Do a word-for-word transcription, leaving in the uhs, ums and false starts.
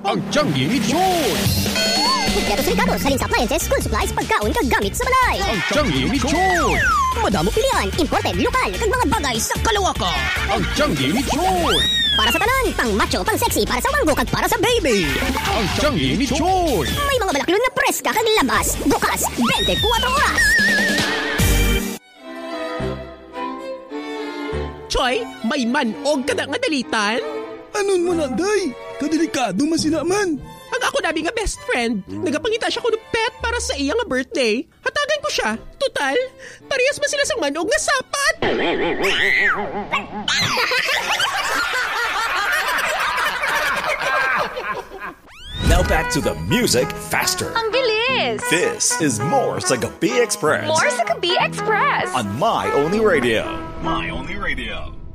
Ang Changi Lechon! Kompleto sa Ricardo, Salin's Appliances, school supplies, pagkaon, kagamit sa balay. Ang Changi Lechon! Madamo pilihan, imported, lokal, kag mga bagay sa kalawakan. Ang Changi Lechon! Para sa tanan, pang macho, pang sexy, para sa wanggo, kag para sa baby. Ang Changi Lechon! May mga balaklon na preska kag labas, bukas, twenty-four oras. Choy, may manog ka na nga dalitan? Anon mo na, day? Kadelikado man sila man. Ang ako nabi nga best friend, nagapangita siya ko ng pet para sa iya nga birthday. Hatagan ko siya. Total, parehas ba sila sang manog nga sapat? Now back to the music faster. Ang bilis! This is more sa Gabi Express. More sa Gabi Express! On My Only Radio. My Only Radio.